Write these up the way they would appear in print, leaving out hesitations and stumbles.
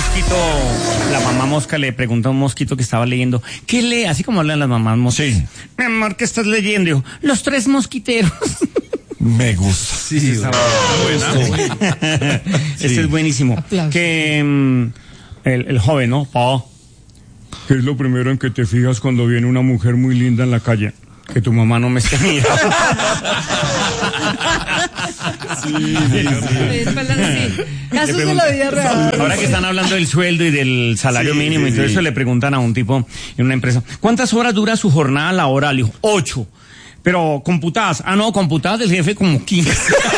mosquito, la mamá mosca le pregunta a un mosquito que estaba leyendo, ¿qué lee? Así como hablan las mamás moscas. Sí. Mi amor, ¿qué estás leyendo? Dijo, Los Tres Mosquiteros. Me gusta. Sí, Este es buenísimo. Aplausos. Que el joven, ¿no? Pa, ¿qué es lo primero en que te fijas cuando viene una mujer muy linda en la calle? Que tu mamá no me esté mirando. Casos de la vida real. Ahora que están hablando del sueldo y del salario mínimo y todo eso, le preguntan a un tipo en una empresa, ¿cuántas horas dura su jornada laboral? Dijo, 8. Pero computadas. Ah, no, computadas del jefe como 15.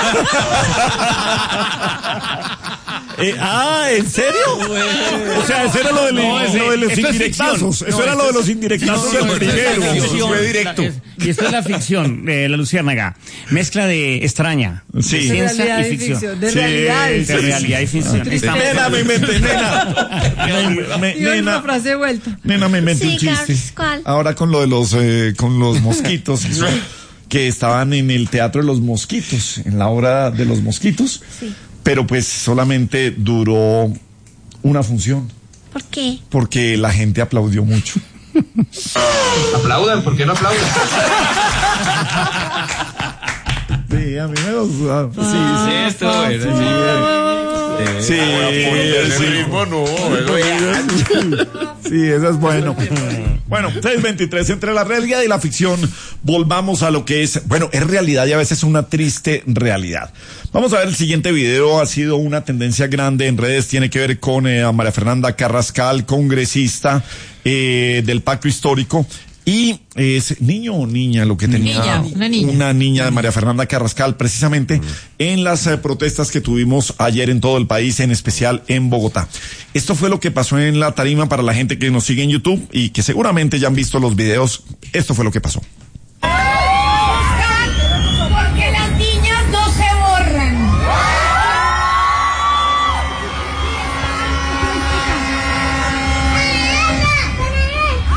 ¿En serio? O sea, eso era lo de los indirectazos. Eso era lo de los indirectazos del primero. Fue directo. Y esto es la ficción de La Luciérnaga. Mezcla de extraña. Sí. De ciencia y ficción. De realidades. De realidad y ficción. Nena, me inventé, Y una frase de vuelta. Nena, me inventé un chiste. Carlos, ¿cuál? Ahora con lo de con los mosquitos. Que estaban en el Teatro de los Mosquitos, en la obra de los mosquitos. Sí. Pero pues solamente duró una función. ¿Por qué? Porque la gente aplaudió mucho. Aplaudan, ¿por qué no aplaudan? Sí, a mí me gusta. Sí, esto, Sí, sí, eso es bueno. Bueno, 3:23, entre la realidad y la ficción, volvamos a lo que es, bueno, es realidad y a veces una triste realidad. Vamos a ver el siguiente video, ha sido una tendencia grande en redes, tiene que ver con María Fernanda Carrascal, congresista del Pacto Histórico. Y es niño o niña lo que tenía una niña de María Fernanda Carrascal, precisamente en las protestas que tuvimos ayer en todo el país, en especial en Bogotá. Esto fue lo que pasó en la tarima para la gente que nos sigue en YouTube y que seguramente ya han visto los videos. Esto fue lo que pasó.